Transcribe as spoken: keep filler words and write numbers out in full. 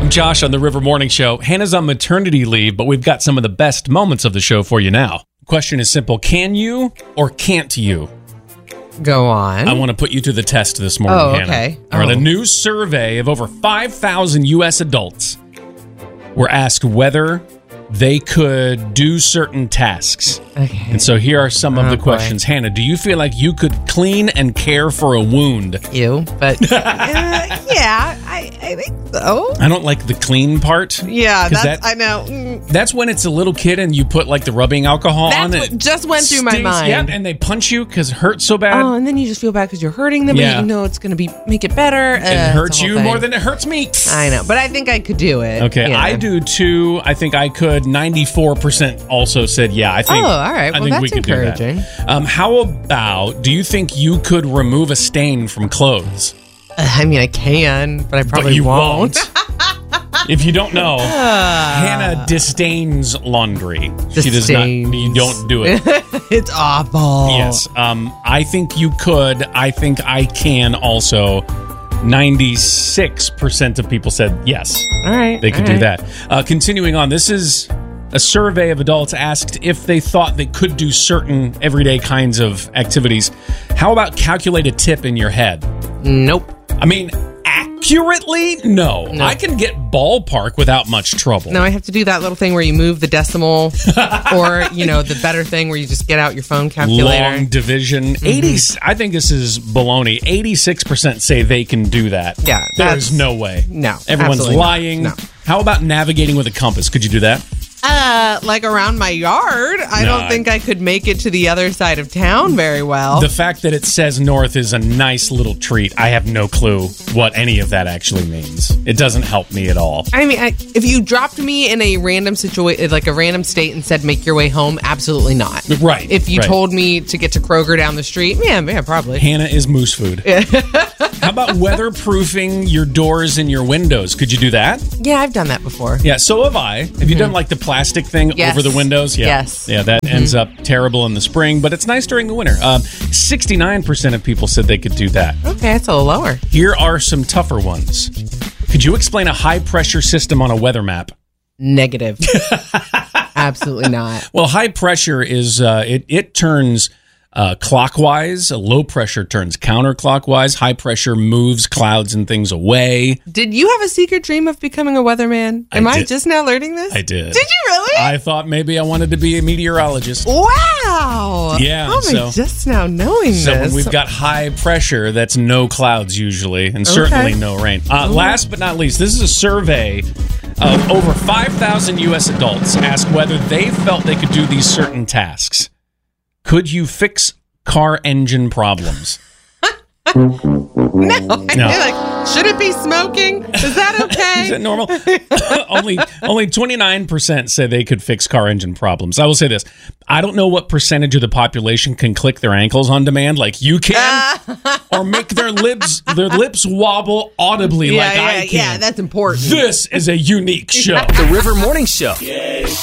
Josh on the River Morning Show. Hannah's on maternity leave, but we've got some of the best moments of the show for you now. Question is simple. Can you or can't you? Go on. I want to put you to the test this morning, Oh, Hannah. okay. All right, Oh. a new survey of over five thousand U S adults were asked whether they could do certain tasks. Okay. And so here are some of Oh, the boy. questions. Hannah, do you feel like you could clean and care for a wound? You, but uh, yeah, I, I think so. I don't like the clean part. Yeah, 'Cause that's that- I know. Mm. That's when it's a little kid and you put like the rubbing alcohol That's on what it. just went through my Stings- mind. Yeah, and they punch you because it hurts so bad. Oh, and then you just feel bad because you're hurting them, Yeah. but you know it's going to be make it better. Uh, it it's hurts a whole you thing. more than it hurts me. I know, but I think I could do it. Okay, Yeah. I do too. I think I could. ninety-four percent also said yeah. I think. Oh, all right. I Well, think that's we could encouraging. do that. Um, how about? Do you think you could remove a stain from clothes? Uh, I mean, I can, but I probably but you won't. If you don't know, Hannah disdains laundry. She does not. You Disdains. don't do it. It's awful. Yes. Um, I think you could. I think I can also. ninety-six percent of people said yes. All right. They could all do right. that. Uh, continuing on, this is a survey of adults asked if they thought they could do certain everyday kinds of activities. How about calculate a tip in your head? Nope. I mean, accurately, no. No. I can get ballpark without much trouble. No, I have to do that little thing where you move the decimal, or you know, the better thing where you just get out your phone calculator. Long division. Mm-hmm. eighty. I think this is baloney. eighty-six percent say they can do that. Yeah, There's that's- no way. No, Everyone's absolutely not. lying. No. How about navigating with a compass? Could you do that? Uh, like around my yard, I No, don't think I could make it to the other side of town very well. The fact that it says north is a nice little treat. I have no clue what any of that actually means. It doesn't help me at all. I mean, I, if you dropped me in a random situation, like a random state, and said make your way home, absolutely not. Right. If you right. told me to get to Kroger down the street, yeah, yeah, probably. Hannah is moose food. How about weatherproofing your doors and your windows? Could you do that? Yeah, I've done that before. Yeah, so have I. Have you done like the plastic thing Yes. over the windows? Yeah. Yes. Yeah, that ends up terrible in the spring, but it's nice during the winter. Um, sixty-nine percent of people said they could do that. Okay, it's a little lower. Here are some tougher ones. Could you explain a high pressure system on a weather map? Negative. Absolutely not. Well, high pressure is uh, it. It turns uh, clockwise. A low pressure turns counterclockwise. High pressure moves clouds and things away. Did you have a secret dream of becoming a weatherman? I Am I, did. just now learning this? I did. Did you really? I thought maybe I wanted to be a meteorologist. Wow. Yeah, How am so- I just now knowing So this? when we've got high pressure, that's no clouds usually, and certainly no rain. Uh, last but not least, this is a survey of over five thousand U S adults asked whether they felt they could do these certain tasks. Could you fix car engine problems? No, I No. feel like, should it be smoking? Is that okay? Is that normal? only only twenty-nine percent say they could fix car engine problems. I will say this. I don't know what percentage of the population can click their ankles on demand like you can, or make their lips their lips wobble audibly yeah, like yeah, I can. yeah, that's important. This is a unique show. The River Morning Show.